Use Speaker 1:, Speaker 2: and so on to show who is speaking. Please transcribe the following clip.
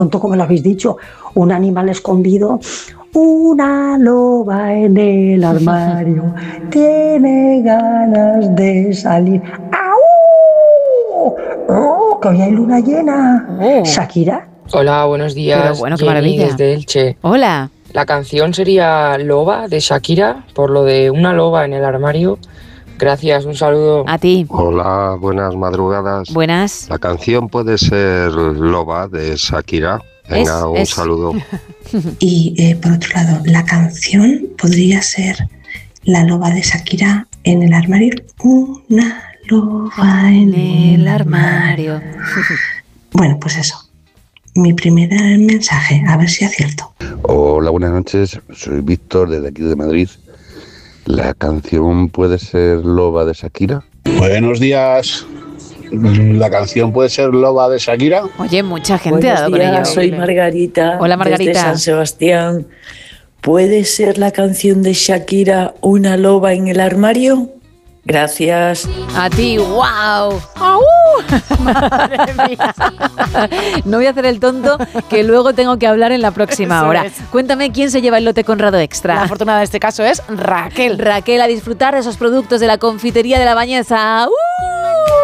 Speaker 1: tonto como lo habéis dicho, un animal escondido, una loba en el armario, tiene ganas de salir. ¡Au! ¡Oh, que hoy hay luna llena!
Speaker 2: Oh.
Speaker 1: ¿Shakira?
Speaker 3: Hola, buenos días.
Speaker 2: Pero bueno, qué
Speaker 3: Jenny
Speaker 2: maravilla.
Speaker 3: desde Elche.
Speaker 2: Hola.
Speaker 3: La canción sería Loba de Shakira, por lo de una loba en el armario. Gracias, un saludo.
Speaker 2: A ti.
Speaker 4: Hola, buenas madrugadas.
Speaker 2: Buenas.
Speaker 4: La canción puede ser Loba de Shakira. Venga, un saludo.
Speaker 5: Y por otro lado, la canción podría ser La loba de Shakira en el armario. Una loba en el armario. Bueno, pues eso. Mi primer mensaje, a ver si acierto.
Speaker 6: Hola, buenas noches. Soy Víctor desde aquí de Madrid. ¿La canción puede ser Loba de Shakira?
Speaker 7: Buenos días. ¿La canción puede ser Loba de Shakira?
Speaker 2: Oye, mucha gente ha dado con ello.
Speaker 8: Soy Margarita.
Speaker 2: Hola, Margarita.
Speaker 8: Desde San Sebastián. ¿Puede ser la canción de Shakira Una loba en el armario? Gracias.
Speaker 2: A ti, wow. Madre mía. No voy a hacer el tonto, que luego tengo que hablar en la próxima
Speaker 9: Eso
Speaker 2: hora.
Speaker 9: es.
Speaker 2: Cuéntame quién se lleva el lote Conrado Extra.
Speaker 9: La afortunada de este caso es Raquel.
Speaker 2: Raquel, a disfrutar de esos productos de la confitería de La Bañeza.